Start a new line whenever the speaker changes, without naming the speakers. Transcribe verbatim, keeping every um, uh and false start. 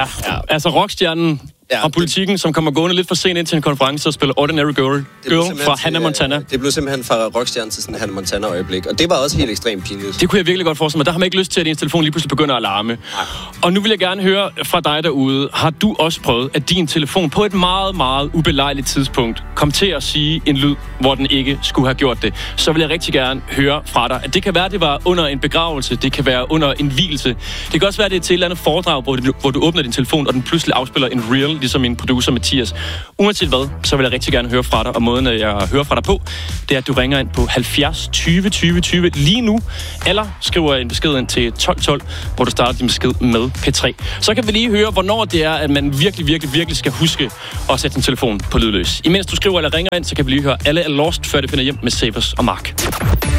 Ja, ja. Altså rockstjernen ja, fra politikken, det... som kommer gående lidt for sent ind til en konference og spiller Ordinary Girl, Girl fra Hannah Montana.
Det blev simpelthen fra rockstjernen til sådan en Hannah Montana-øjeblik, og det var også helt ekstremt pinligt.
Det kunne jeg virkelig godt forestille mig. Der har man ikke lyst til, at ens telefon lige pludselig begynder at larme. Nej. Og nu vil jeg gerne høre fra dig derude, har du også prøvet, at din telefon på et meget, meget ubelejligt tidspunkt kom til at sige en lyd, hvor den ikke skulle have gjort det? Så vil jeg rigtig gerne høre fra dig. Det kan være, det var under en begravelse, det kan være under en vielse. Det kan også være, det er til et eller andet foredrag, hvor du, hvor du åbner din telefon, og den pludselig afspiller en reel, ligesom min producer Mathias. Uanset hvad, så vil jeg rigtig gerne høre fra dig, og måden, jeg hører fra dig på, det er, at du ringer ind på halvfjerds tyve tyve tyve lige nu, eller skriver en besked ind til tolv tolv, hvor du starter din besked med P tre. Så kan vi lige høre, hvornår det er, at man virkelig, virkelig, virkelig skal huske at sætte sin telefon på lydløs. Imens du skriver eller ringer ind, så kan vi lige høre Alle er Lost, før det finder hjem med Savers og Mark.